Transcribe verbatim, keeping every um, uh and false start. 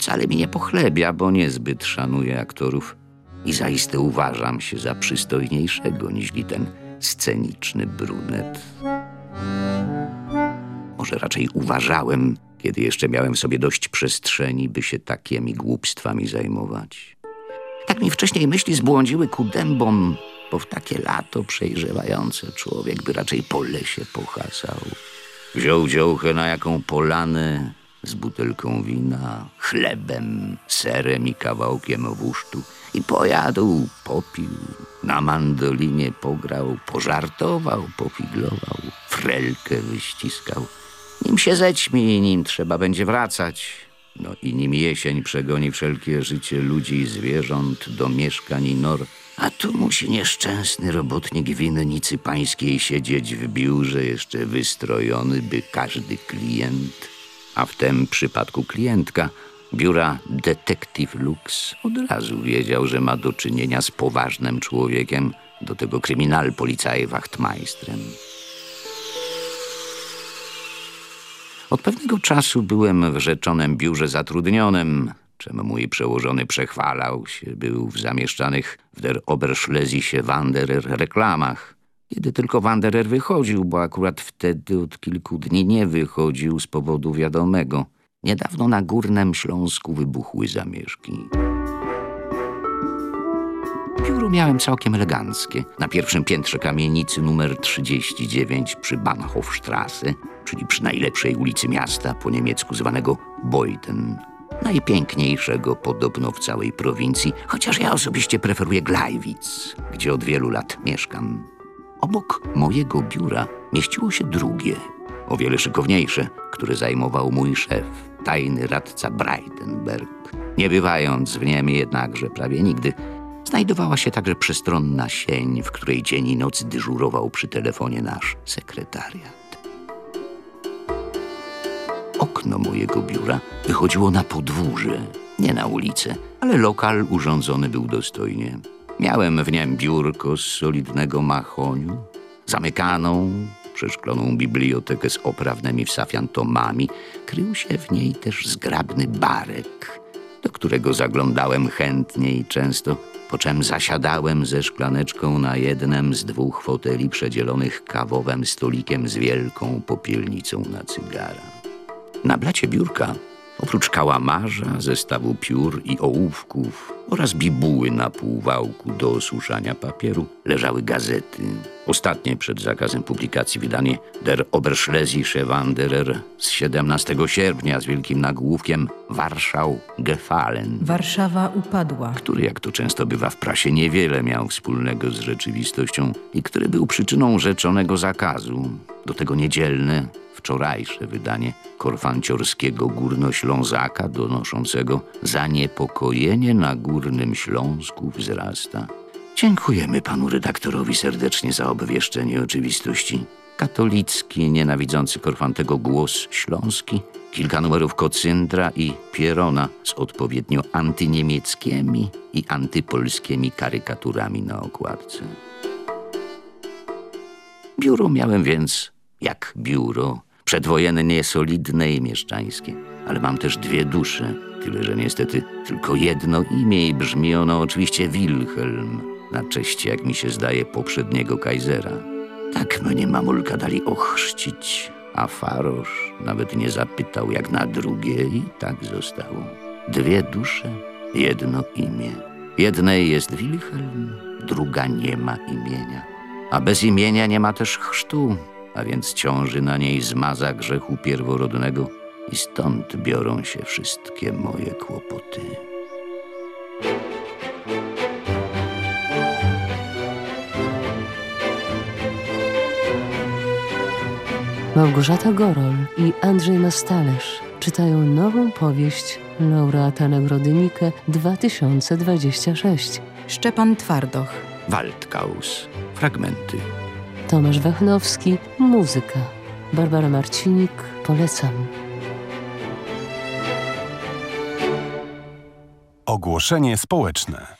wcale mi nie pochlebia, bo niezbyt szanuję aktorów i zaiste uważam się za przystojniejszego niźli ten sceniczny brunet. Może raczej uważałem, kiedy jeszcze miałem w sobie dość przestrzeni, by się takimi głupstwami zajmować. Tak mi wcześniej myśli zbłądziły ku dębom, bo w takie lato przejrzewające człowiek by raczej po lesie pohasał. Wziął działkę na jaką polanę z butelką wina, chlebem, serem i kawałkiem wusztu i pojadł, popił, na mandolinie pograł, pożartował, pofiglował, frelkę wyściskał. Nim się zećmi, nim trzeba będzie wracać. No i nim jesień przegoni wszelkie życie ludzi i zwierząt do mieszkań i nor, a tu musi nieszczęsny robotnik winnicy pańskiej siedzieć w biurze jeszcze wystrojony, by każdy klient, a w tym przypadku klientka biura Detektyw Lux od razu wiedział, że ma do czynienia z poważnym człowiekiem, do tego kryminalpolizeiwachtmeistrem. Od pewnego czasu byłem w rzeczonym biurze zatrudnionym, czemu mój przełożony przechwalał się był w zamieszczanych w der Oberschlesische Wanderer reklamach. Kiedy tylko Wanderer wychodził, bo akurat wtedy od kilku dni nie wychodził z powodu wiadomego. Niedawno na Górnym Śląsku wybuchły zamieszki. Biuro miałem całkiem eleganckie. Na pierwszym piętrze kamienicy numer trzydzieści dziewięć przy Bahnhofstrasse, czyli przy najlepszej ulicy miasta, po niemiecku zwanego Beuthen. Najpiękniejszego podobno w całej prowincji, chociaż ja osobiście preferuję Gleiwitz, gdzie od wielu lat mieszkam. Obok mojego biura mieściło się drugie, o wiele szykowniejsze, które zajmował mój szef, tajny radca Breitenberg. Nie bywając w nim jednakże prawie nigdy, znajdowała się także przestronna sień, w której dzień i noc dyżurował przy telefonie nasz sekretariat. Okno mojego biura wychodziło na podwórze, nie na ulicę, ale lokal urządzony był dostojnie. Miałem w nim biurko z solidnego mahoniu, zamykaną, przeszkloną bibliotekę z oprawnymi w safian tomami. Krył się w niej też zgrabny barek, do którego zaglądałem chętnie i często, po czym zasiadałem ze szklaneczką na jednym z dwóch foteli przedzielonych kawowym stolikiem z wielką popielnicą na cygara. Na blacie biurka, oprócz kałamarza, zestawu piór i ołówków oraz bibuły na półwałku do osuszania papieru, leżały gazety. Ostatnie przed zakazem publikacji wydanie Der Oberschlesische Wanderer z siedemnastego sierpnia z wielkim nagłówkiem Warschau gefallen. Warszawa upadła. Który, jak to często bywa w prasie, niewiele miał wspólnego z rzeczywistością i który był przyczyną rzeczonego zakazu. Do tego niedzielne, wczorajsze wydanie korfanciorskiego Górnoślązaka donoszącego zaniepokojenie na Górnym Śląsku wzrasta. Dziękujemy panu redaktorowi serdecznie za obwieszczenie oczywistości. Katolicki, nienawidzący Korfantego głos śląski, kilka numerów Kocyndra i Pierona z odpowiednio antyniemieckimi i antypolskimi karykaturami na okładce. Biuro miałem więc jak biuro, przedwojenne, solidne i mieszczańskie. Ale mam też dwie dusze, tyle że niestety tylko jedno imię i brzmi ono oczywiście Wilhelm, na cześć, jak mi się zdaje, poprzedniego Kaisera. Tak mnie mamulka dali ochrzcić, a Farosz nawet nie zapytał jak na drugie i tak zostało. Dwie dusze, jedno imię. Jednej jest Wilhelm, druga nie ma imienia. A bez imienia nie ma też chrztu, a więc ciąży na niej zmaza grzechu pierworodnego i stąd biorą się wszystkie moje kłopoty. Małgorzata Gorol i Andrzej Mastalerz czytają nową powieść laureata Nagrody Nike dwa tysiące dwadzieścia sześć. Szczepan Twardoch. Waldkaus. Fragmenty. Tomasz Wachnowski. Muzyka. Barbara Marcinik. Polecam. Ogłoszenie społeczne.